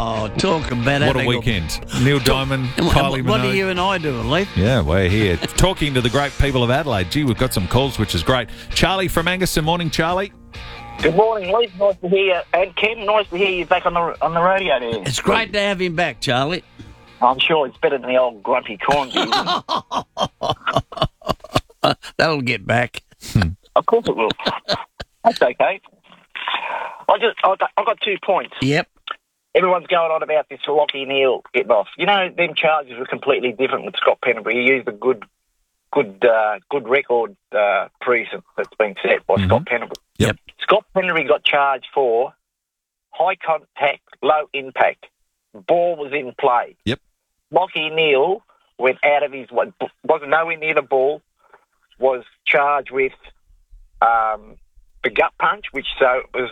Oh, talk about What a having weekend. Neil Diamond, And Kylie Minogue. what are you and I doing, Leaf? Yeah, we're here talking to the great people of Adelaide. Gee, we've got some calls, which is great. Charlie from Angus. Morning, Charlie. Good morning, Lee. Nice to hear you. And Ken, nice to hear you back on the radio there. It's great to have him back, Charlie. I'm sure it's better than the old grumpy Cornsy, isn't it? That'll get back. Of course it will. That's okay. I've got 2 points. Yep. Everyone's going on about this Lockie Neal getting off. You know, them charges were completely different with Scott Pendlebury. He used a good record precedent that's been set by Scott Pendlebury. Yep. Scott Pendlebury got charged for high contact, low impact. Ball was in play. Yep. Lockie Neal went out of his wasn't nowhere near the ball. Was charged with the gut punch, which was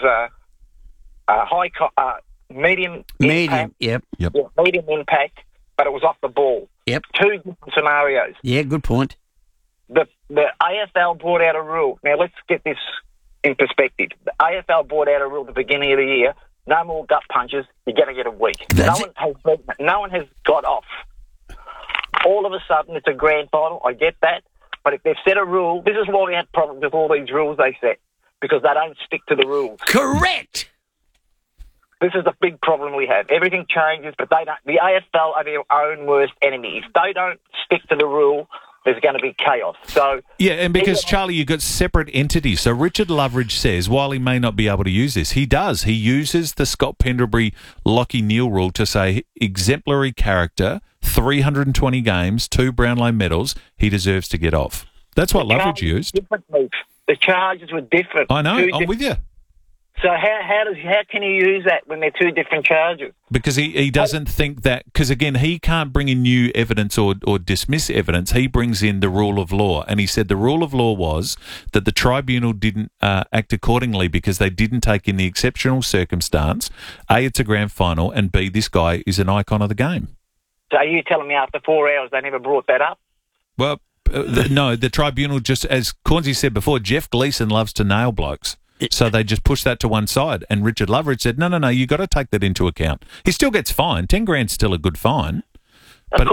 a medium impact. Yep. Yeah, medium impact, but it was off the ball. Yep. 2 different scenarios. Yeah, good point. The AFL brought out a rule. Now, let's get this in perspective. The AFL brought out a rule at the beginning of the year, no more gut punches, you're going to get a week. No one has got off. All of a sudden, it's a grand final. I get that. But if they've set a rule, this is why we have problems with all these rules they set, because they don't stick to the rules. Correct. This is the big problem we have. Everything changes, but they don't. The AFL are their own worst enemy. If they don't stick to the rule, there's going to be chaos. So yeah, and because, Charlie, you've got separate entities. So Richard Loveridge says, while he may not be able to use this, he does. He uses the Scott Pendlebury Lockie Neal rule to say exemplary character, 320 games, 2 Brownlow medals, he deserves to get off. That's what Loveridge used. The charges were different. I know, I'm with you. So how can he use that when they're 2 different charges? Because he doesn't think that, because again, he can't bring in new evidence or dismiss evidence. He brings in the rule of law. And he said the rule of law was that the tribunal didn't act accordingly because they didn't take in the exceptional circumstance. A, it's a grand final, and B, this guy is an icon of the game. So are you telling me after 4 hours they never brought that up? Well, no, the tribunal just, as Cornsey said before, Jeff Gleeson loves to nail blokes. So they just pushed that to one side. And Richard Loveridge said, no, you got to take that into account. He still gets fined. 10 grand's still a good fine. But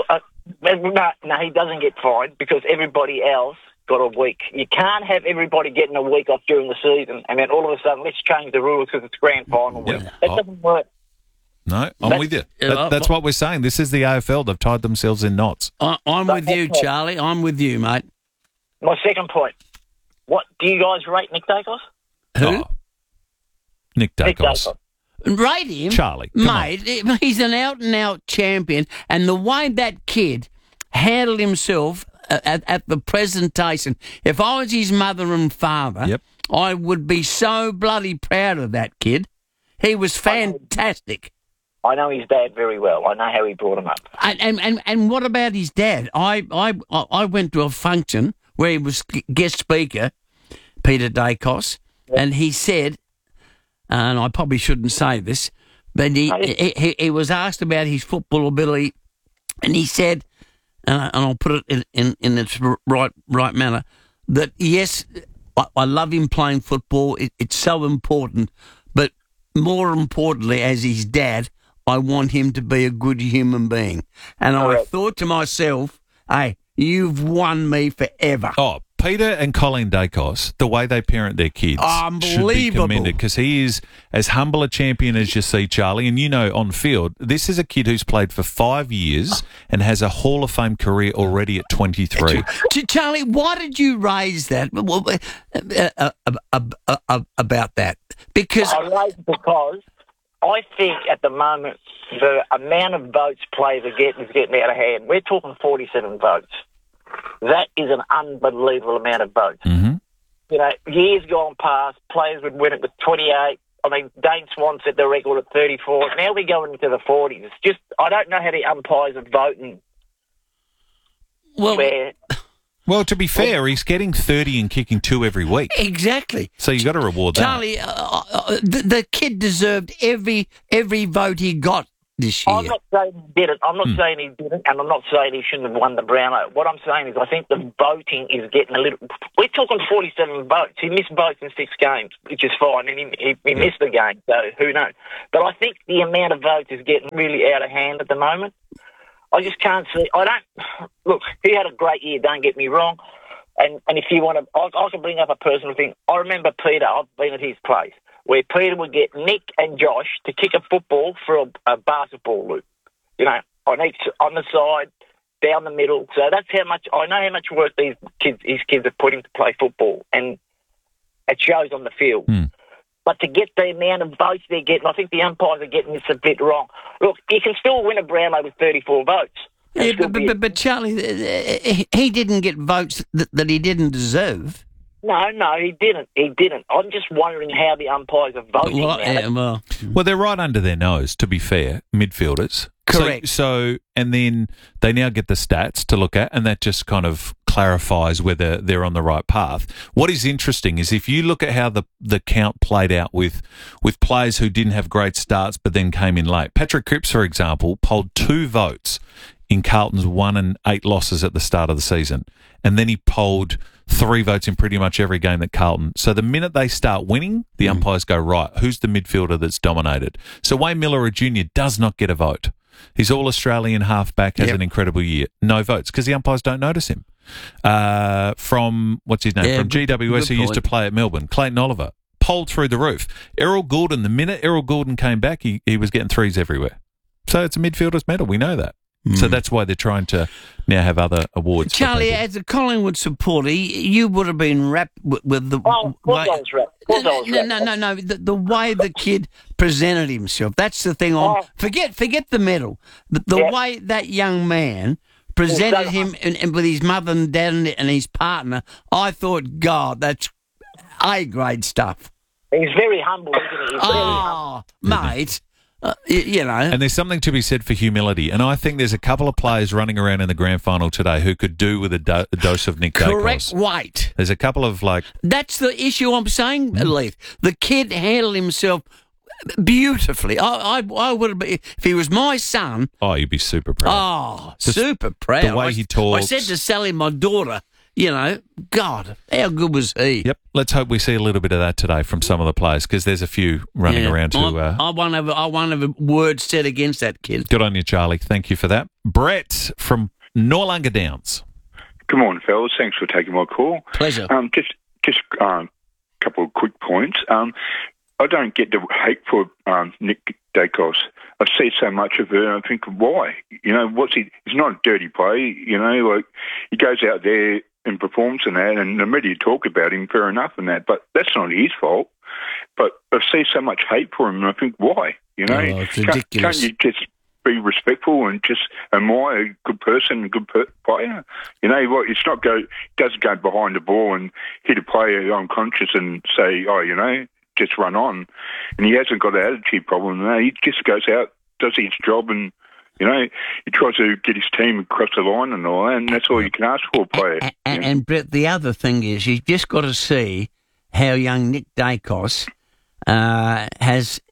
no, he doesn't get fined because everybody else got a week. You can't have everybody getting a week off during the season and then all of a sudden let's change the rules because it's grand final week. That doesn't work. No, I'm with you. That's what we're saying. This is the AFL. They've tied themselves in knots. I'm with you, Charlie. I'm with you, mate. My second point. What do you guys rate Nick Dacos? Who? Oh, Nick Dacos. Rate him? Charlie, mate, he's an out-and-out champion, and the way that kid handled himself at the presentation, if I was his mother and father, I would be so bloody proud of that kid. He was fantastic. I know his dad very well. I know how he brought him up. And what about his dad? I went to a function where he was guest speaker, Peter Dacos, and he said, and I probably shouldn't say this, but he was asked about his football ability, and he said, and I'll put it in its right manner, that yes, I love him playing football. It's so important, but more importantly, as his dad, I want him to be a good human being. And I thought to myself, hey, you've won me forever. Oh, Peter and Colleen Dacos, the way they parent their kids should be commended because he is as humble a champion as you see, Charlie. And you know, on field, this is a kid who's played for 5 years and has a Hall of Fame career already at 23. Charlie, why did you raise that about that? Because I raised it because I think at the moment the amount of votes players are getting is getting out of hand. We're talking 47 votes. That is an unbelievable amount of votes. Mm-hmm. You know, years gone past, players would win it with 28. I mean, Dane Swan set the record at 34. Now we're going into the 40s. It's just, I don't know how the umpires are voting. Well, to be fair, he's getting 30 and kicking 2 every week. Exactly. So you got to reward that. Charlie, the kid deserved every vote he got this year. I'm not saying he did it. I'm not saying he didn't, and I'm not saying he shouldn't have won the Brownlow. What I'm saying is I think the voting is getting a little... We're talking 47 votes. He missed votes in 6 games, which is fine, and he missed the game, so who knows. But I think the amount of votes is getting really out of hand at the moment. I just can't see... Look, he had a great year, don't get me wrong, and if you want to... I can bring up a personal thing. I remember Peter, I've been at his place, where Peter would get Nick and Josh to kick a football for a basketball loop, on the side, down the middle. So that's how much I know how much work his kids have put in to play football, and it shows on the field. But to get the amount of votes they're getting, I think the umpires are getting this a bit wrong. Look, you can still win a Brownlow with 34 votes. Yeah, but Charlie, he didn't get votes that he didn't deserve. No, he didn't. I'm just wondering how the umpires are voting now. Well, they're right under their nose, to be fair, midfielders. Correct. So, and then they now get the stats to look at, and that just kind of clarifies whether they're on the right path. What is interesting is if you look at how the count played out with players who didn't have great starts but then came in late. Patrick Cripps, for example, polled 2 votes in Carlton's 1 and 8 losses at the start of the season. And then he polled 3 votes in pretty much every game that Carlton. So the minute they start winning, the umpires go, right, who's the midfielder that's dominated? So Wayne Miller Jr. does not get a vote. He's all-Australian halfback, has an incredible year. No votes because the umpires don't notice him. From, what's his name? Yeah, from GWS, who used to play at Melbourne, Clayton Oliver, polled through the roof. Errol Goulden, the minute Errol Goulden came back, he was getting 3s everywhere. So it's a midfielder's medal. We know that. So that's why they're trying to now have other awards. Charlie, as a Collingwood supporter, you would have been wrapped with the... Oh, of course I was wrapped. No. The way the kid presented himself, that's the thing. Forget the medal. The way that young man presented him and with his mother and dad and his partner, I thought, God, that's A-grade stuff. He's very humble, isn't he? He's very humble. Mate... And there's something to be said for humility. And I think there's a couple of players running around in the grand final today who could do with a dose of Nick Dacos. Correct weight. There's a couple of That's the issue I'm saying, Leith. The kid handled himself beautifully. I would have been, if he was my son. Oh, you'd be super proud. Super proud. The way he talks. I said to Sally, my daughter, God, how good was he? Yep. Let's hope we see a little bit of that today from some of the players because there's a few running around who... I won't have a word said against that kid. Good on you, Charlie. Thank you for that. Brett from Noarlunga Downs. Good morning, fellas. Thanks for taking my call. Pleasure. Just a couple of quick points. I don't get the hate for Nick Dacos. I see so much of it and I think, why? He's not a dirty play, he goes out there and performs in that, and the media talk about him, fair enough, and that, but that's not his fault. But I see so much hate for him, and I think, why? It's ridiculous. Can't you just be respectful and just admire a good person, a good player? It's not doesn't go behind the ball and hit a player unconscious and say, just run on. And he hasn't got an attitude problem. He just goes out, does his job, and he tries to get his team across the line and all that, and that's all you can ask for a player. And Brett, the other thing is you've just got to see how young Nick Dacos has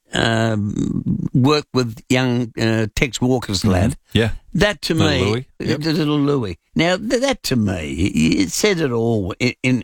worked with young Tex Walker's lad. Yeah. That to little me, Louis. Yep. Little Louis. Now that to me, it said it all in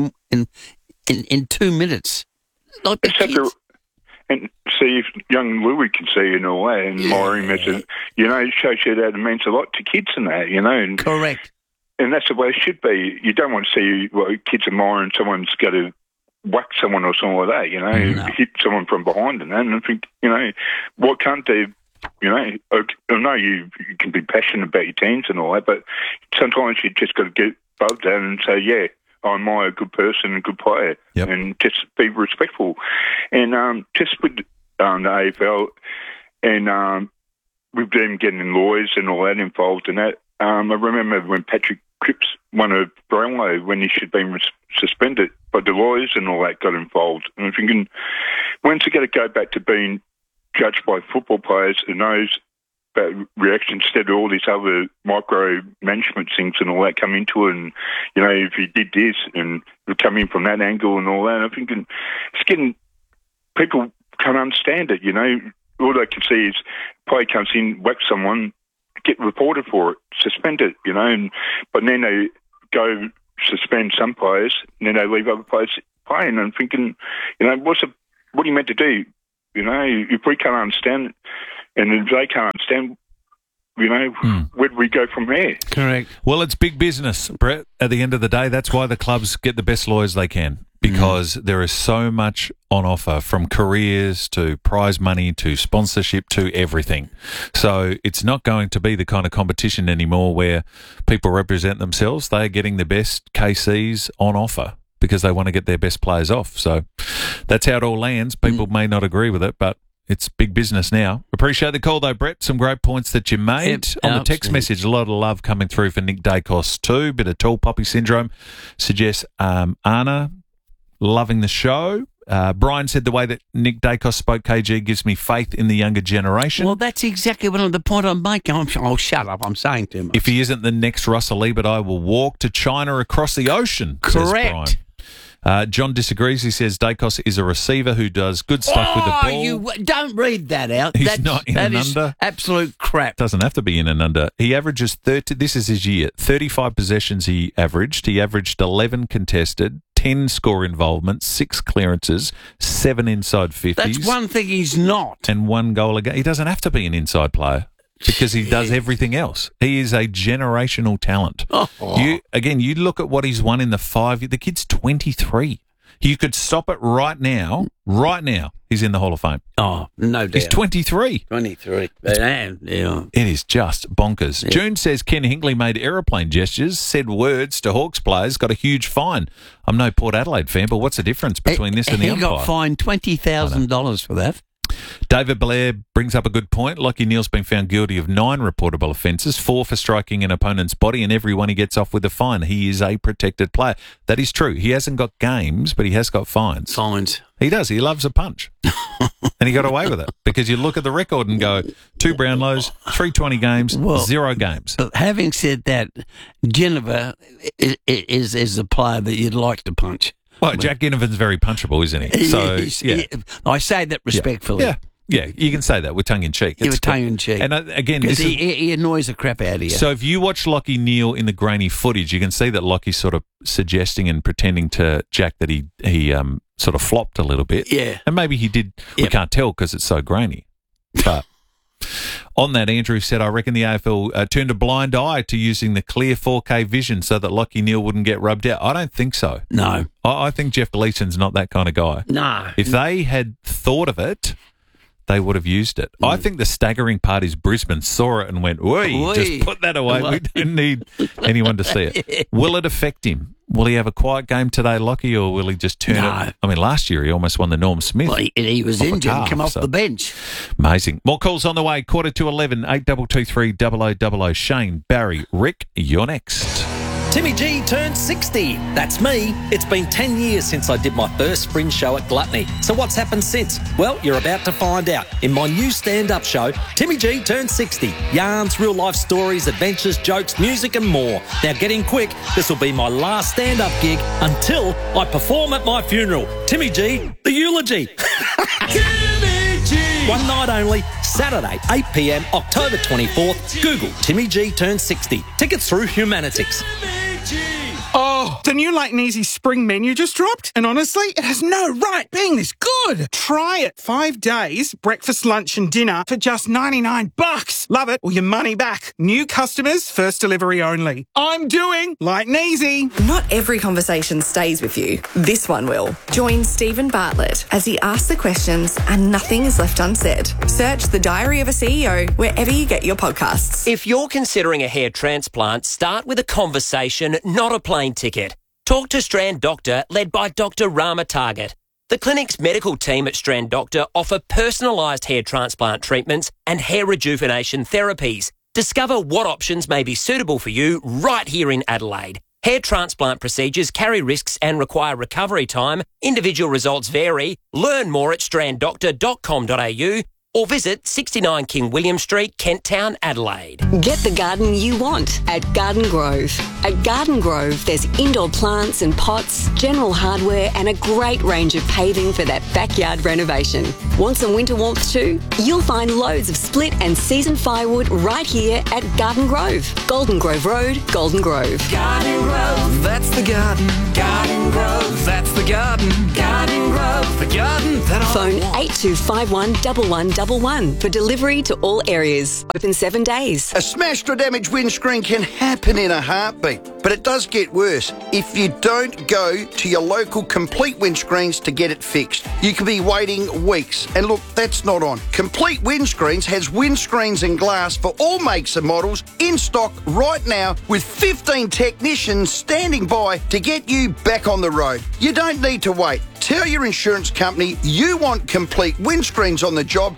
2 minutes. Like the kids. And see if young Louis can see and all that, and admire him as it shows you that it means a lot to kids and that, And, correct. And that's the way it should be. You don't want to see kids admiring someone's got to whack someone or something like that, No. hit someone from behind and that. And I think, what can't they, I know you can be passionate about your teams and all that, but sometimes you just got to get above that and say, yeah, I'm a good person, a good player, and just be respectful. And just with the AFL and with them getting lawyers and all that involved in that, I remember when Patrick Cripps won a Brownlow when he should have been suspended, but the lawyers and all that got involved. And I'm thinking, when's it going to go back to being judged by football players and those reaction instead of all these other micro management things and all that come into it, and if he did this and come in from that angle and all that, I'm thinking it's getting people can't understand it. all they can see is player comes in, whack someone, get reported for it, suspend it, but then they go suspend some players, and then they leave other players playing. And I'm thinking, what are you meant to do? If we can't understand it, and if they can't understand, where do we go from there? Correct. Well, it's big business, Brett. At the end of the day, that's why the clubs get the best lawyers they can, because there is so much on offer, from careers to prize money to sponsorship to everything. So it's not going to be the kind of competition anymore where people represent themselves. They are getting the best KCs on offer because they want to get their best players off. So that's how it all lands. People may not agree with it, but it's big business now. Appreciate the call, though, Brett. Some great points that you made. On the text message, a lot of love coming through for Nick Dacos too. Bit of tall poppy syndrome. Suggests Anna, loving the show. Brian said the way that Nick Dacos spoke, KG, gives me faith in the younger generation. Well, that's exactly the point I'm making. Oh, shut up. I'm saying too much. If he isn't the next Russell Ebert, I will walk to China across the ocean. Correct. John disagrees. He says Dacos is a receiver who does good stuff with the ball. You don't read that out. He's not in and under. That is absolute crap. Doesn't have to be in and under. He averages 30. This is his year. 35 possessions he averaged. He averaged 11 contested, 10 score involvements, 6 clearances, 7 inside 50s. That's one thing he's not. And 1 goal a game. He doesn't have to be an inside player, because he does everything else. He is a generational talent. You look at what he's won in the 5 years. The kid's 23. You could stop it right now. Right now, he's in the Hall of Fame. Oh, no doubt. He's 23. 23. It is just bonkers. Yeah. June says Ken Hinkley made aeroplane gestures, said words to Hawks players, got a huge fine. I'm no Port Adelaide fan, but what's the difference between this and the umpire? He got fined $20,000 for that. David Blair brings up a good point. Lachie Neale's been found guilty of 9 reportable offences, 4 for striking an opponent's body, and every one he gets off with a fine. He is a protected player. That is true. He hasn't got games, but he has got fines. Fines. He does. He loves a punch. And he got away with it, because you look at the record and go, 2 Brownlows, 320 games, 0 games. But having said that, Geneva is the player that you'd like to punch. Well, Jack Ginnivan's very punchable, isn't he? So, I say that respectfully. Yeah, you can say that with tongue in cheek. With tongue in cheek. And again, he annoys the crap out of you. So if you watch Lachie Neale in the grainy footage, you can see that Lachie's sort of suggesting and pretending to Jack that he sort of flopped a little bit. Yeah, and maybe he did. We can't tell because it's so grainy. But on that, Andrew said, I reckon the AFL turned a blind eye to using the clear 4K vision so that Lachie Neale wouldn't get rubbed out. I don't think so. No. I think Jeff Gleason's not that kind of guy. No. If they had thought of it, they would have used it. I think the staggering part is Brisbane saw it and went, "Wee, just put that away. We don't need anyone to see it." Will it affect him? Will he have a quiet game today, Lachie, or will he just turn it? I mean, last year he almost won the Norm Smith. Well, he was injured and come off the bench. Amazing. More calls on the way. 11:15, 8223 0000. Shane, Barry, Rick, you're next. Timmy G turned 60. That's me. It's been 10 years since I did my first fringe show at Gluttony. So what's happened since? Well, you're about to find out. In my new stand-up show, Timmy G turned 60. Yarns, real-life stories, adventures, jokes, music and more. Now get in quick. This will be my last stand-up gig until I perform at my funeral. Timmy G, the eulogy. Timmy G. One night only, Saturday, 8 p.m, October 24th. Google Timmy G turned 60. Tickets through Humanitix. Oh, the new Light and Easy spring menu just dropped, and honestly, it has no right being this good. Try it. 5 days, breakfast, lunch and dinner for just $99. Love it or your money back. New customers, first delivery only. I'm doing Light and Easy. Not every conversation stays with you. This one will. Join Stephen Bartlett as he asks the questions and nothing is left unsaid. Search The Diary of a CEO wherever you get your podcasts. If you're considering a hair transplant, start with a conversation, not a plane ticket. Talk to Strand Doctor, led by Dr. Rama Target. The clinic's medical team at Strand Doctor offer personalised hair transplant treatments and hair rejuvenation therapies. Discover what options may be suitable for you right here in Adelaide. Hair transplant procedures carry risks and require recovery time. Individual results vary. Learn more at stranddoctor.com.au. or visit 69 King William Street, Kent Town, Adelaide. Get the garden you want at Garden Grove. At Garden Grove, there's indoor plants and pots, general hardware and a great range of paving for that backyard renovation. Want some winter warmth too? You'll find loads of split and seasoned firewood right here at Garden Grove. Golden Grove Road, Golden Grove. Garden Grove, that's the garden. Garden Grove, that's the garden. Garden Grove, the garden that I Phone want. 8251 1111 for delivery to all areas. Open 7 days. A smashed or damaged windscreen can happen in a heartbeat, but it does get worse if you don't go to your local Complete Windscreens to get it fixed. You could be waiting weeks, and look, that's not on. Complete Windscreens has windscreens and glass for all makes and models in stock right now with 15 technicians standing by to get you back on the road. You don't need to wait. Tell your insurance company you want Complete Windscreens on the job.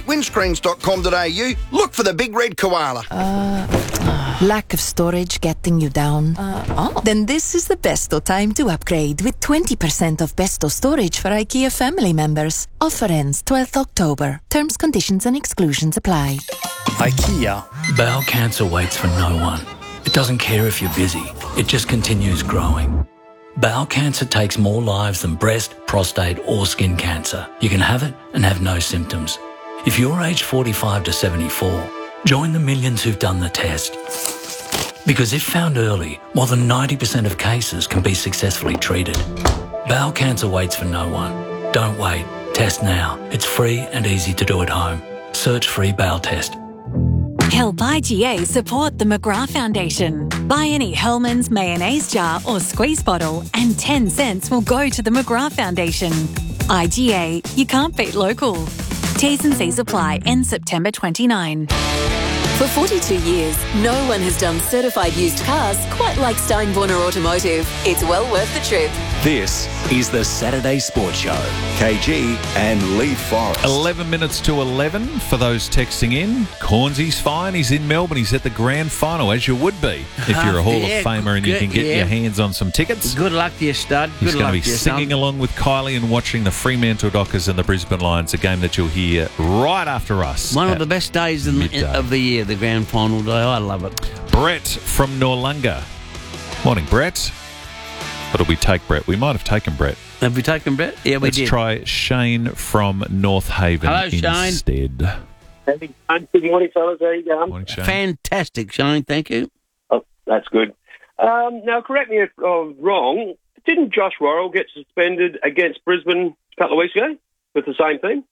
CompleteWindscreens.com.au. Look for the big red koala. Lack of storage getting you down? Then this is the best time to upgrade with 20% off Besto storage for IKEA family members. Offer ends 12th October. Terms, conditions and exclusions apply. IKEA. Bowel cancer waits for no one. It doesn't care if you're busy. It just continues growing. Bowel cancer takes more lives than breast, prostate or skin cancer. You can have it and have no symptoms. If you're aged 45 to 74, join the millions who've done the test. Because if found early, more than 90% of cases can be successfully treated. Bowel cancer waits for no one. Don't wait. Test now. It's free and easy to do at home. Search free bowel test. Help IGA support the McGrath Foundation. Buy any Hellmann's mayonnaise jar or squeeze bottle and 10 cents will go to the McGrath Foundation. IGA, you can't beat local. T's and C's apply. End September 29. For 42 years, no one has done certified used cars quite like Steinborner Automotive. It's well worth the trip. This is the Saturday Sports Show. KG and Lee Forrest. 11 minutes to 11 for those texting in. Cornsy's fine. He's in Melbourne. He's at the grand final, as you would be if you're a Hall of Famer and you can get your hands on some tickets. Good luck to you, stud. He's going to be singing along with Kylie and watching the Fremantle Dockers and the Brisbane Lions, a game that you'll hear right after us. One of the best days of the year, the grand final day. I love it. Brett from Noarlunga. Morning, Brett. Or did we take Brett? We might have taken Brett. Have we taken Brett? Yeah, we did. Let's try Shane from North Haven instead. Good morning, fellas. How you going? Morning, Shane. Fantastic, Shane. Thank you. Oh, that's good. Now, correct me if I'm wrong. Didn't Josh Worrell get suspended against Brisbane a couple of weeks ago with the same thing?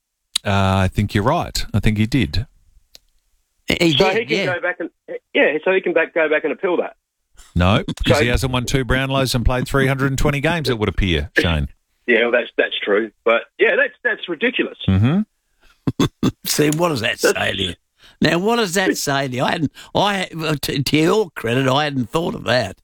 I think you're right. I think he did. He can go back and go back and appeal that. No, because he hasn't won 2 Brownlows and played 320 games, it would appear, Shane. Yeah, well, that's true. But, yeah, that's ridiculous. Mm-hmm. See, what does that say to you? Now, what does that say to you? To your credit, I hadn't thought of that.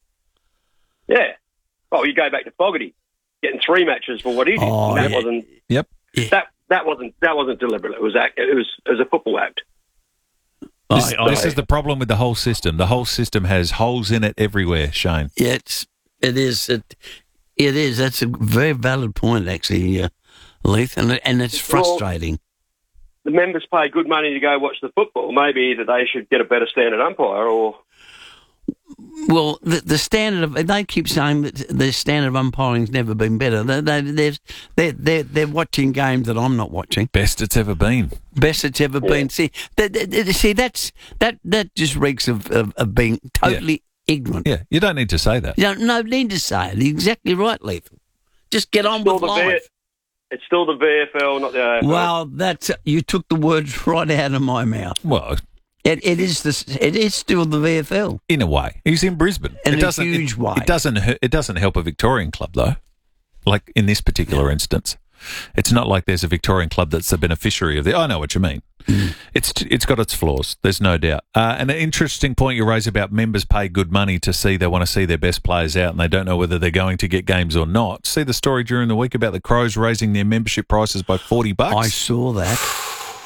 Yeah. Oh, you go back to Fogarty, getting 3 matches for what he did. Oh, that wasn't. Yep. That wasn't deliberate. It was a football act. This is the problem with the whole system. The whole system has holes in it everywhere, Shane. Yeah, it is. It is. That's a very valid point, actually, Leith, and it's frustrating. Well, the members pay good money to go watch the football. Maybe that they should get a better standard umpire, or. Well, the standard of they keep saying that the standard of umpiring's never been better. They're watching games that I'm not watching. Best it's ever been. Best it's ever been. See, that just reeks of being totally ignorant. Yeah, you don't need to say that. You don't need to say it. You're exactly right, Lethal. Just get on with life. It's still the VFL, not the AFL. Well, you took the words right out of my mouth. Well. It is still the VFL in a way. He's in Brisbane. In a huge way. It doesn't help a Victorian club though. Like in this particular instance, it's not like there's a Victorian club that's the beneficiary of the. I know what you mean. It's got its flaws. There's no doubt. And an interesting point you raise about members pay good money to see. They want to see their best players out, and they don't know whether they're going to get games or not. See the story during the week about the Crows raising their membership prices by $40. I saw that.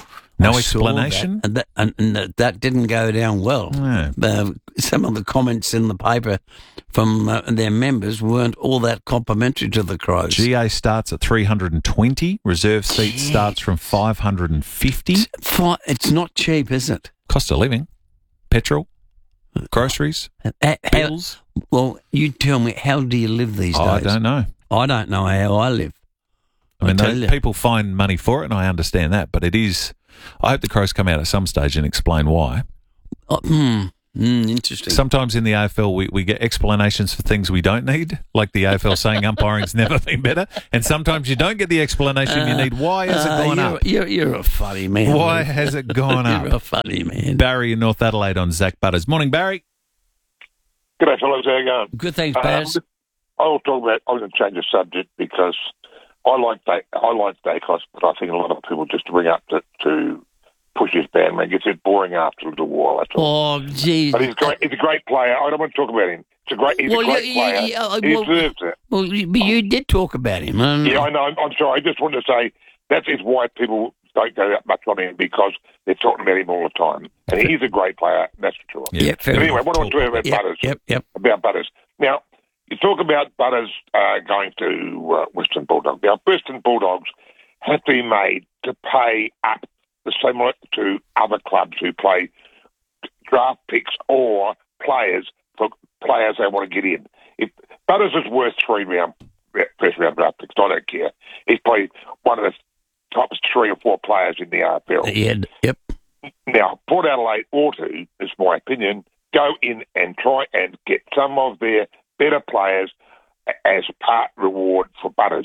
No I saw explanation? that, and that didn't go down well. No. Some of the comments in the paper from their members weren't all that complimentary to the Crows. GA starts at 320. Reserve seat starts from 550. It's not cheap, is it? Cost of living, petrol, groceries, bills. Well, you tell me, how do you live these days? I don't know. I don't know how I live. I mean, people find money for it, and I understand that, but it is... I hope the Crows come out at some stage and explain why. Interesting. Sometimes in the AFL, we get explanations for things we don't need, like the AFL saying umpiring's never been better, and sometimes you don't get the explanation you need. Why has it gone up? You're a funny man. Why has it gone up? You're a funny man. Barry in North Adelaide on Zach Butters. Morning, Barry. G'day, fellas. How you going? Good, thanks, Baz. I'm going to change the subject because I like Dacos, but I think a lot of people just ring up to push his bandman. Gets it boring after a little while. That's all. Oh, jeez. But he's a great player. I don't want to talk about him. He's a great player. He deserves it. Well, but you did talk about him. Yeah, I know. I'm sorry. I just wanted to say that is why people don't go that much on him, because they're talking about him all the time. And he's a great player. That's for sure. Yeah, but anyway, what I want to talk about Butters. Yep. About Butters. Now, you talk about Butters going to Western Bulldogs. Now, Western Bulldogs have been made to pay up similar to other clubs who play draft picks or players for players they want to get in. If Butters is worth first round draft picks, I don't care. He's probably one of the top 3 or 4 players in the AFL. Yeah, yep. Now, Port Adelaide ought to, is my opinion, go in and try and get some of their better players as part reward for Butters.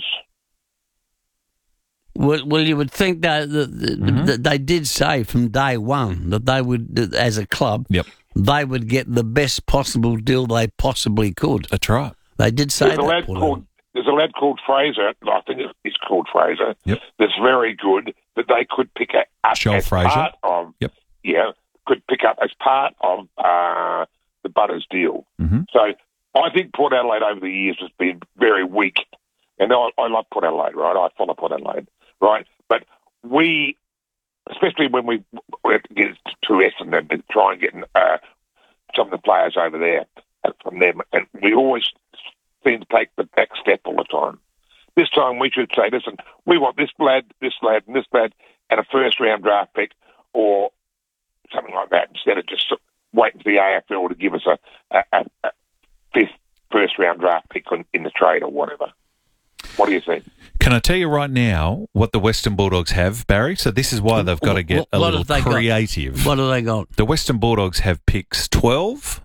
Well, you would think that they did say from day one that they would, as a club, they would get the best possible deal they possibly could. That's right. They did say There's a lad called Fraser, I think it's called Fraser, that's very good, that they could pick up as part of, could pick up as part of the Butters deal. Mm-hmm. So I think Port Adelaide over the years has been very weak. And I love Port Adelaide, right? I follow Port Adelaide, right? But we, especially when we have to get to Essendon and try and get some of the players over there from them, and we always seem to take the back step all the time. This time we should say, listen, we want this lad, and this lad, and a first-round draft pick or something like that, instead of just waiting for the AFL to give us a fifth first-round draft pick in the trade or whatever. What do you think? Can I tell you right now what the Western Bulldogs have, Barry? So this is why they've got to get a little creative. What do they got? The Western Bulldogs have picks 12,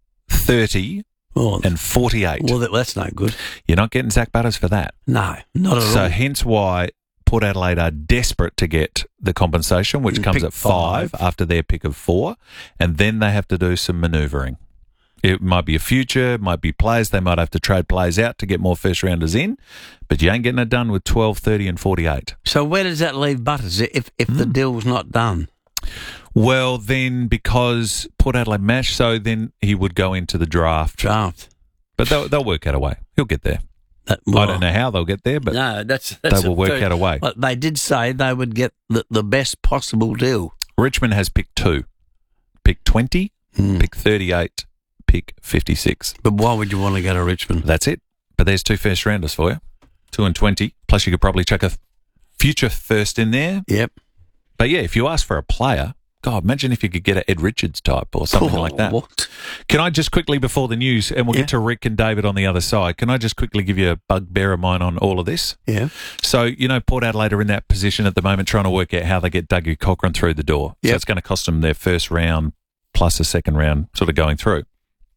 30, and 48. Well, that's no good. You're not getting Zach Butters for that. No, not at all. So hence why Port Adelaide are desperate to get the compensation, which comes at 5 after their pick of 4, and then they have to do some manoeuvring. It might be a future, it might be players. They might have to trade players out to get more first-rounders in, but you ain't getting it done with 12, 30 and 48. So where does that leave Butters if the deal's not done? Well, then because Port Adelaide match, so then he would go into the draft. But they'll work out a way. He'll get there. I don't know how they'll get there, but they will work out a way. But they did say they would get the best possible deal. Richmond has pick 2. Pick 20, pick 38, pick 56. But why would you want to go to Richmond? That's it. But there's 2 first rounders for you. 2 and 20. Plus you could probably chuck a future first in there. Yep. But yeah, if you ask for a player, God, imagine if you could get an Ed Richards type or something like that. What? Can I just quickly, before the news, and we'll get to Rick and David on the other side, can I just quickly give you a bugbear of mine on all of this? Yeah. So, Port Adelaide are in that position at the moment trying to work out how they get Dougie Cochrane through the door. Yep. So it's going to cost them their first round plus a second round sort of going through.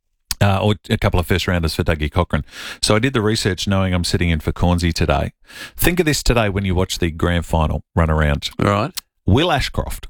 Or a couple of first-rounders for Dougie Cochrane. So I did the research knowing I'm sitting in for Cornsey today. Think of this today when you watch the grand final run around. Right. Will Ashcroft.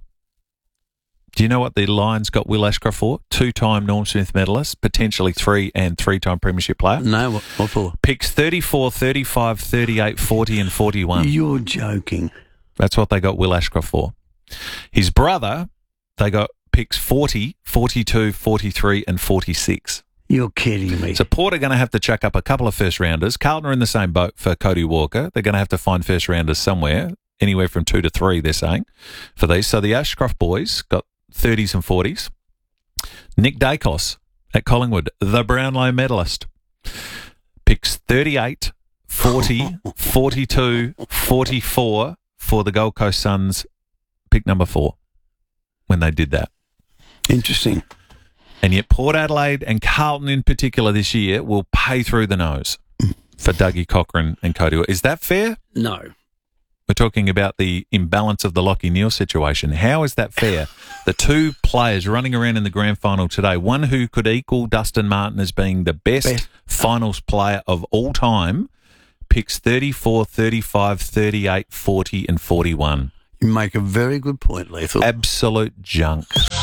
Do you know what the Lions got Will Ashcroft for? 2-time Norm Smith medalist, potentially 3 and 3-time premiership player. No, what for? Picks 34, 35, 38, 40 and 41. You're joking. That's what they got Will Ashcroft for. His brother, they got picks 40, 42, 43 and 46. You're kidding me. So Port are going to have to chuck up a couple of first-rounders. Carlton are in the same boat for Cody Walker. They're going to have to find first-rounders somewhere. anywhere from 2 to 3, they're saying, for these. So the Ashcroft boys got 30s and 40s. Nick Dacos at Collingwood, the Brownlow medalist, picks 38, 40, 42, 44 for the Gold Coast Suns, pick number 4 when they did that. Interesting. And yet Port Adelaide and Carlton in particular this year will pay through the nose for Dougie Cochran and Cody. Is that fair? No. We're talking about the imbalance of the Lachie Neale situation. How is that fair? The two players running around in the grand final today, one who could equal Dustin Martin as being the best finals player of all time, picks 34, 35, 38, 40 and 41. You make a very good point, Lethal. Absolute junk.